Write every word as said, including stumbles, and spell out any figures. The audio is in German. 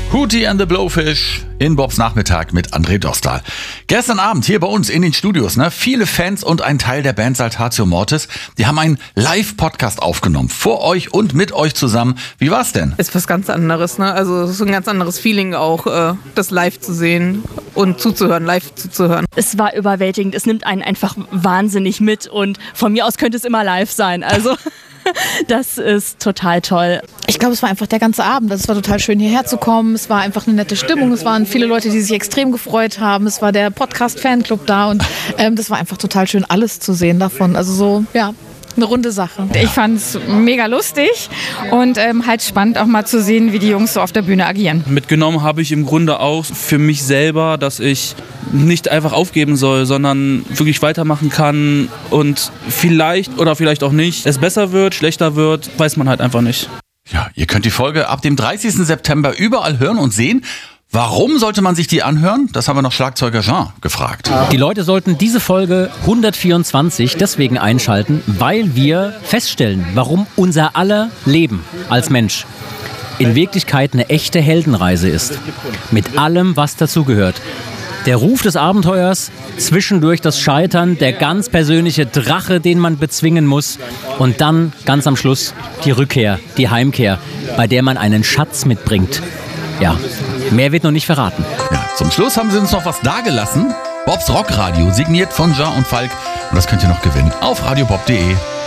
Hootie and the Blowfish in Bobs Nachmittag mit André Dostal. Gestern Abend hier bei uns in den Studios, ne, viele Fans und ein Teil der Band Saltatio Mortis, die haben einen Live-Podcast aufgenommen. Vor euch und mit euch zusammen. Wie war's denn? Ist was ganz anderes, ne? Also es ist ein ganz anderes Feeling auch, äh, das live zu sehen und zuzuhören, live zuzuhören. Es war überwältigend. Es nimmt einen einfach wahnsinnig mit und von mir aus könnte es immer live sein. Also das ist total toll. Ich glaube, es war einfach der ganze Abend. Es war total schön, hierher zu kommen. Es war einfach eine nette Stimmung. Es waren viele Leute, die sich extrem gefreut haben. Es war der Podcast-Fanclub da und ähm, das war einfach total schön, alles zu sehen davon. Also so, ja, eine runde Sache. Ich fand es mega lustig und ähm, halt spannend auch mal zu sehen, wie die Jungs so auf der Bühne agieren. Mitgenommen habe ich im Grunde auch für mich selber, dass ich nicht einfach aufgeben soll, sondern wirklich weitermachen kann und vielleicht oder vielleicht auch nicht es besser wird, schlechter wird, weiß man halt einfach nicht. Ja, ihr könnt die Folge ab dem dreißigsten September überall hören und sehen. Warum sollte man sich die anhören? Das haben wir noch Schlagzeuger Jean gefragt. Die Leute sollten diese Folge hundertvierundzwanzig deswegen einschalten, weil wir feststellen, warum unser aller Leben als Mensch in Wirklichkeit eine echte Heldenreise ist. Mit allem, was dazugehört. Der Ruf des Abenteuers, zwischendurch das Scheitern, der ganz persönliche Drache, den man bezwingen muss und dann ganz am Schluss die Rückkehr, die Heimkehr, bei der man einen Schatz mitbringt. Ja, mehr wird noch nicht verraten. Ja, zum Schluss haben sie uns noch was dagelassen. Bobs Rockradio, signiert von Jean und Falk. Und das könnt ihr noch gewinnen auf radiobob punkt de.